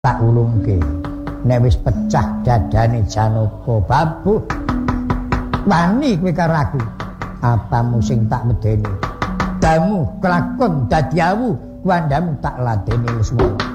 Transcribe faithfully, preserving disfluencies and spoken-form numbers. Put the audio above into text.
tak ulungke nek wis pecah dadane Janaka babuh wani kowe karo aku apamu sing tak medeni damu kelakon dadi awu wandamu tak ladeni Lesmana.